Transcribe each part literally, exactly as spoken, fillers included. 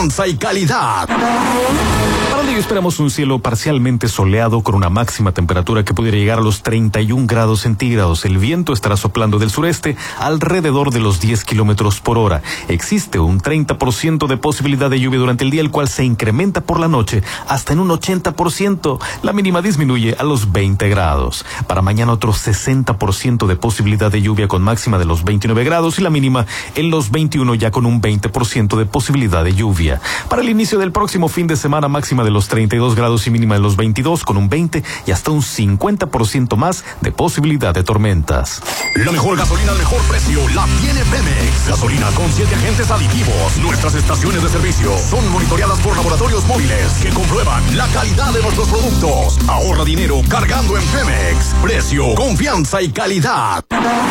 confianza y calidad. Para ello esperamos un cielo parcialmente soleado con una máxima temperatura que pudiera llegar a los treinta y un grados centígrados. El viento estará soplando del sureste alrededor de los diez kilómetros por hora. Existe un treinta por ciento de posibilidad de lluvia durante el día, el cual se incrementa por la noche hasta en un ochenta por ciento. La mínima disminuye a los veinte grados. Para mañana otro sesenta por ciento de posibilidad de lluvia con máxima de los veintinueve grados y la mínima en los veintiuno, ya con un veinte por ciento de posibilidad de lluvia. Para el inicio del próximo fin de semana, máxima de los treinta y dos grados y mínima de los veintidós, con un veinte y hasta un cincuenta por ciento más de posibilidad de tormentas. La mejor gasolina al mejor precio la tiene Pemex. Gasolina con siete agentes aditivos. Nuestras estaciones de servicio son monitoreadas por laboratorios móviles que comprueban la calidad de nuestros productos. Ahorra dinero cargando en Pemex. Precio, confianza y calidad.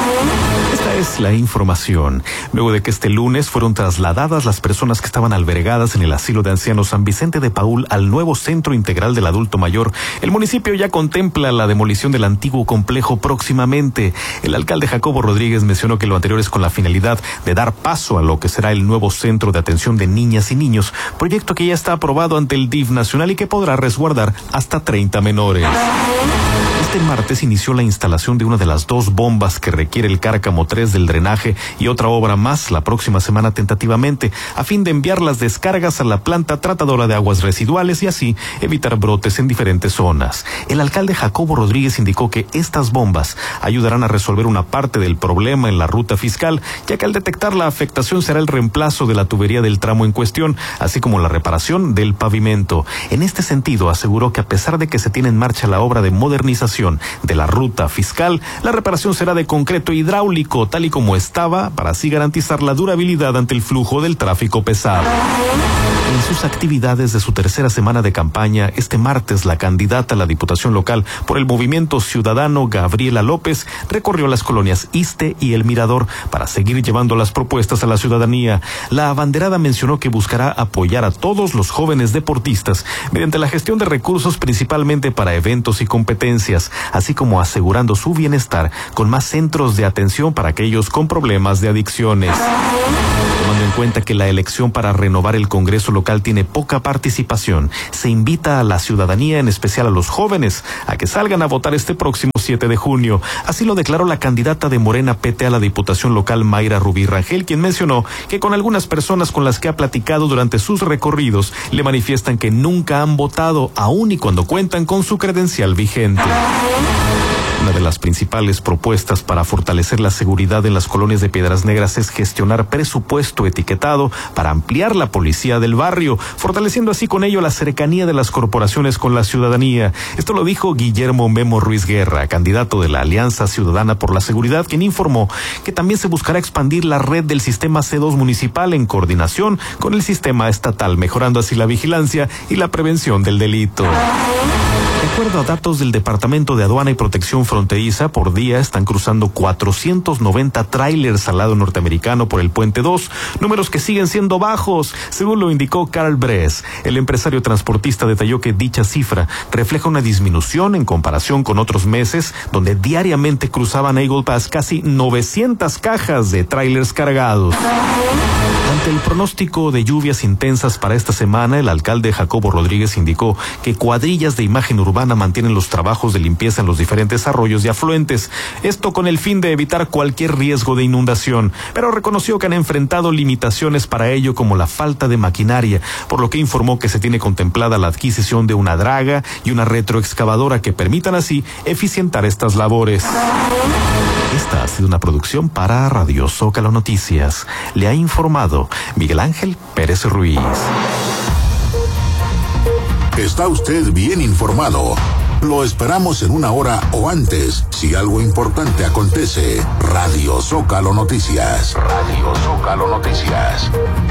Esta es la información. Luego de que este lunes fueron trasladadas las personas que estaban albergadas en el asilo de ancianos San Vicente de Paúl al nuevo Centro Integral del Adulto Mayor, el municipio ya contempla la demolición del antiguo complejo próximamente. El alcalde Jacobo Rodríguez mencionó que lo anterior es con la finalidad de dar paso a lo que será el nuevo Centro de Atención de Niñas y Niños, proyecto que ya está aprobado ante el D I F nacional y que podrá resguardar hasta treinta menores. Este martes inició la instalación de una de las dos bombas que requiere el Cárcamo tres del drenaje y otra obra más la próxima semana tentativamente, a fin de enviar las descargas a la planta tratadora de aguas residuales y así evitar brotes en diferentes zonas. El alcalde Jacobo Rodríguez indicó que estas bombas ayudarán a resolver una parte del problema en la ruta fiscal, ya que al detectar la afectación será el reemplazo de la tubería del tramo en cuestión, así como la reparación del pavimento. En este sentido, aseguró que a pesar de que se tiene en marcha la obra de modernización de la ruta fiscal, la reparación será de concreto hidráulico, tal y como estaba, para así garantizar la durabilidad ante el flujo del tráfico pesado. En sus actividades de su tercera semana de campaña, este martes la candidata a la Diputación Local por el Movimiento Ciudadano, Gabriela López, recorrió las colonias Iste y El Mirador para seguir llevando las propuestas a la ciudadanía. La abanderada mencionó que buscará apoyar a todos los jóvenes deportistas mediante la gestión de recursos principalmente para eventos y competencias, así como asegurando su bienestar con más centros de atención para aquellos con problemas de adicciones. Tomando en cuenta que la elección para renovar el Congreso local tiene poca participación, se invita a la ciudadanía, en especial a los jóvenes, a que salgan a votar este próximo siete de junio. Así lo declaró la candidata de Morena P T a la Diputación Local, Mayra Rubí Rangel, quien mencionó que con algunas personas con las que ha platicado durante sus recorridos le manifiestan que nunca han votado, aun y cuando cuentan con su credencial vigente. Una de las principales propuestas para fortalecer la seguridad en las colonias de Piedras Negras es gestionar presupuesto etiquetado para ampliar la policía del barrio, fortaleciendo así con ello la cercanía de las corporaciones con la ciudadanía. Esto lo dijo Guillermo Memo Ruiz Guerra, candidato de la Alianza Ciudadana por la Seguridad, quien informó que también se buscará expandir la red del sistema C dos municipal en coordinación con el sistema estatal, mejorando así la vigilancia y la prevención del delito. De acuerdo a datos del Departamento de Aduana y Protección Fronteriza, por día están cruzando cuatrocientos noventa tráilers al lado norteamericano por el Puente dos, números que siguen siendo bajos, según lo indicó Carl Bress. El empresario transportista detalló que dicha cifra refleja una disminución en comparación con otros meses, donde diariamente cruzaban Eagle Pass casi novecientas cajas de tráilers cargados. Ante el pronóstico de lluvias intensas para esta semana, el alcalde Jacobo Rodríguez indicó que cuadrillas de imagen urbana mantienen los trabajos de limpieza en los diferentes arroyos y afluentes, esto con el fin de evitar cualquier riesgo de inundación, pero reconoció que han enfrentado limitaciones para ello, como la falta de maquinaria, por lo que informó que se tiene contemplada la adquisición de una draga y una retroexcavadora que permitan así eficientar estas labores. Esta ha sido una producción para Radio Zócalo Noticias. Le ha informado Miguel Ángel Pérez Ruiz. Está usted bien informado. Lo esperamos en una hora o antes, si algo importante acontece. Radio Zócalo Noticias. Radio Zócalo Noticias.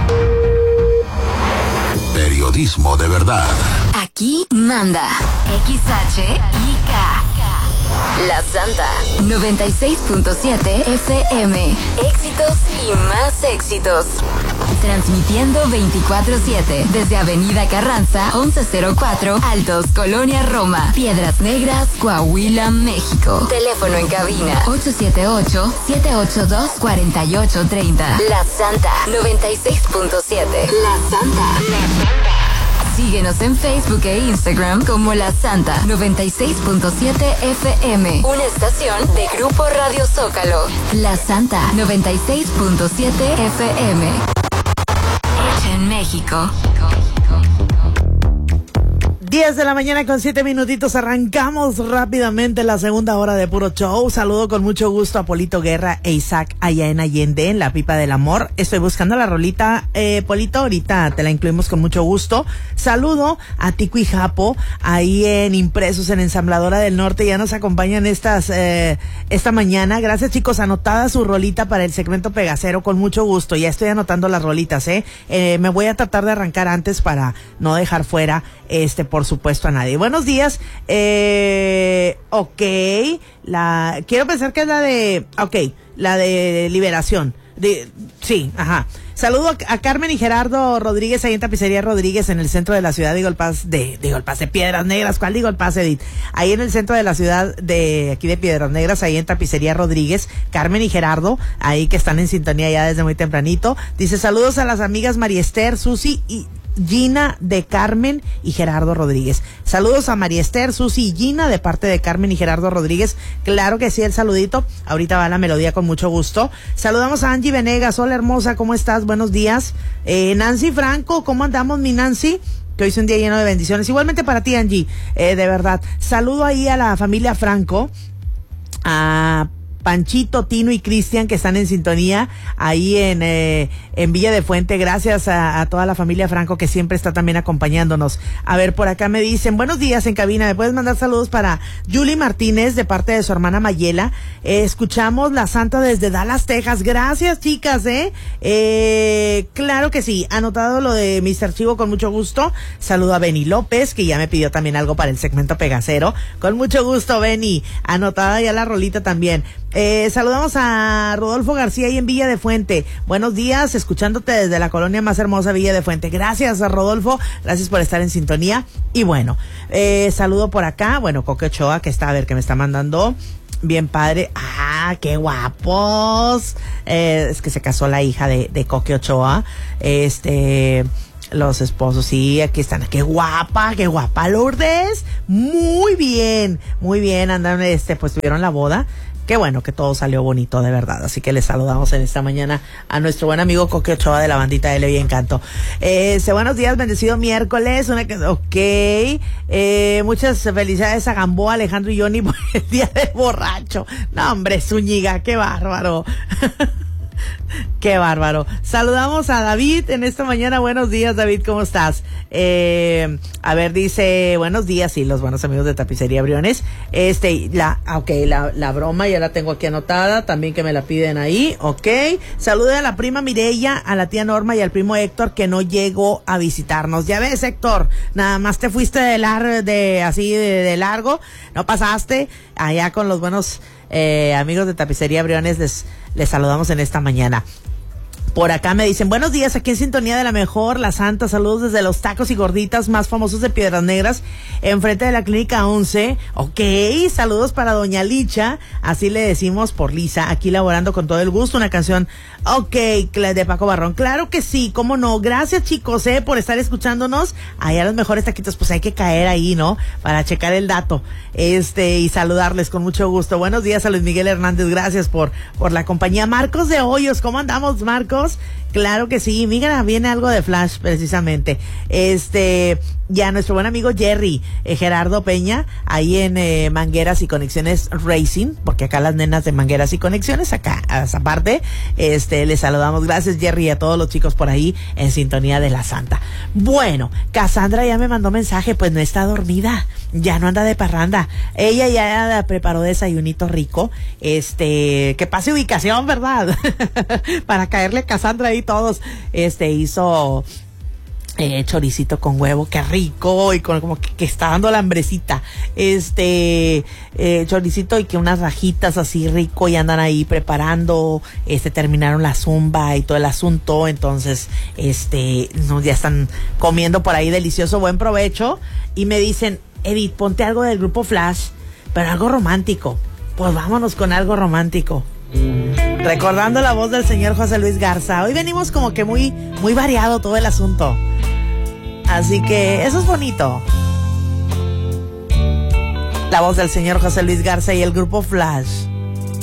Periodismo de verdad. Aquí manda X H I K. La Santa noventa y seis punto siete F M. Éxitos y más éxitos. Transmitiendo veinticuatro siete desde Avenida Carranza once cero cuatro, Altos, Colonia Roma, Piedras Negras, Coahuila, México. Teléfono en cabina ocho siete ocho, siete ocho dos, cuatro ocho tres cero. La Santa noventa y seis punto siete. La Santa. Síguenos en Facebook e Instagram como La Santa noventa y seis punto siete F M. Una estación de Grupo Radio Zócalo. La Santa noventa y seis punto siete F M. Hecha en México. diez de la mañana con siete minutitos, arrancamos rápidamente la segunda hora de Puro Show. Saludo con mucho gusto a Polito Guerra e Isaac allá en Allende, en La Pipa del Amor. Estoy buscando la rolita, eh, Polito, ahorita te la incluimos con mucho gusto. Saludo a Tico y Japo, ahí en Impresos, en Ensambladora del Norte, ya nos acompañan estas, eh, esta mañana. Gracias, chicos, anotada su rolita para el segmento Pegacero, con mucho gusto. Ya estoy anotando las rolitas, eh. eh me voy a tratar de arrancar antes para no dejar fuera, este, por supuesto, a nadie. Buenos días. Eh, ok. La, quiero pensar que es la de, ok, la de Liberación. De, sí, ajá. Saludo a, a Carmen y Gerardo Rodríguez ahí en Tapicería Rodríguez, en el centro de la ciudad de Golpaz, de, de Golpaz de Piedras Negras. ¿Cuál digo Golpaz, Edith? Ahí en el centro de la ciudad de aquí de Piedras Negras, ahí en Tapicería Rodríguez. Carmen y Gerardo, ahí que están en sintonía ya desde muy tempranito. Dice, saludos a las amigas María Esther, Susi y Gina de Carmen y Gerardo Rodríguez. Saludos a María Esther, Susi y Gina de parte de Carmen y Gerardo Rodríguez. Claro que sí, el saludito. Ahorita va la melodía con mucho gusto. Saludamos a Angie Venegas. Hola, hermosa, ¿cómo estás? Buenos días. Eh, Nancy Franco, ¿cómo andamos, mi Nancy? Que hoy es un día lleno de bendiciones. Igualmente para ti, Angie, eh, de verdad. Saludo ahí a la familia Franco, a Panchito, Tino y Cristian, que están en sintonía ahí en eh, en Villa de Fuente. Gracias a, a toda la familia Franco que siempre está también acompañándonos. A ver, por acá me dicen, buenos días en cabina, ¿me puedes mandar saludos para Julie Martínez de parte de su hermana Mayela? Eh, escuchamos La Santa desde Dallas, Texas. Gracias, chicas, ¿eh? eh claro que sí, anotado lo de mister Chivo con mucho gusto. Saludo a Benny López, que ya me pidió también algo para el segmento Pegacero. Con mucho gusto, Benny. Anotada ya la rolita también. Eh, saludamos a Rodolfo García ahí en Villa de Fuente. Buenos días, escuchándote desde la colonia más hermosa, Villa de Fuente. Gracias a Rodolfo, gracias por estar en sintonía. Y bueno, eh, saludo por acá, bueno, Coque Ochoa, que está, a ver, que me está mandando. Bien padre. Ah, qué guapos. Eh, es que se casó la hija de, de Coque Ochoa. Este... Los esposos, sí, aquí están. Qué guapa, qué guapa, Lourdes. Muy bien, muy bien. Andaron, este, pues tuvieron la boda. Qué bueno que todo salió bonito, de verdad. Así que les saludamos en esta mañana a nuestro buen amigo Coque Ochoa de la bandita de Levi Encanto. Eh, buenos días, bendecido miércoles. Una, ok. Eh, muchas felicidades a Gamboa, Alejandro y Johnny por el día del borracho. No, hombre, Zúñiga, qué bárbaro. Qué bárbaro. Saludamos a David en esta mañana. Buenos días, David, ¿cómo estás? Eh, a ver, dice, buenos días, sí, los buenos amigos de Tapicería Briones. Este, la, ok, la, la broma ya la tengo aquí anotada, también que me la piden ahí, ok. Salude a la prima Mireya, a la tía Norma y al primo Héctor, que no llegó a visitarnos. Ya ves, Héctor, nada más te fuiste de largo, de, así de, de largo, no pasaste allá con los buenos eh, amigos de Tapicería Briones. Les, les saludamos en esta mañana. Por acá me dicen, buenos días, aquí en sintonía de la mejor, La Santa, saludos desde los tacos y gorditas más famosos de Piedras Negras, enfrente de la Clínica once. Ok, saludos para Doña Licha, así le decimos por Lisa, aquí laborando con todo el gusto, una canción, ok, de Paco Barrón. Claro que sí, cómo no. Gracias, chicos, eh, por estar escuchándonos. Allá los mejores taquitos, pues hay que caer ahí, ¿no? Para checar el dato, este, y saludarles con mucho gusto. Buenos días a Luis Miguel Hernández, gracias por, por la compañía. Marcos de Hoyos, ¿cómo andamos, Marcos? Claro que sí, mira, viene algo de Flash precisamente. Este, ya nuestro buen amigo Jerry, eh, Gerardo Peña, ahí en eh, Mangueras y Conexiones Racing, porque acá las nenas de Mangueras y Conexiones, acá, a esa parte, este, les saludamos. Gracias, Jerry, y a todos los chicos por ahí en sintonía de La Santa. Bueno, Cassandra ya me mandó mensaje, pues no está dormida, ya no anda de parranda. Ella ya preparó desayunito rico, este, que pase ubicación, ¿verdad? Para caerle Cassandra ahí todos. Este, hizo eh, choricito con huevo, qué rico, y con como que, que está dando la hambrecita. Este, eh, choricito y que unas rajitas así rico, y andan ahí preparando, este, terminaron la zumba y todo el asunto, entonces, este, no, ya están comiendo por ahí delicioso, buen provecho, y me dicen, Edith, ponte algo del grupo Flash, pero algo romántico. Pues vámonos con algo romántico. Recordando la voz del señor José Luis Garza. Hoy venimos como que muy, muy variado todo el asunto. Así que eso es bonito. La voz del señor José Luis Garza y el grupo Flash.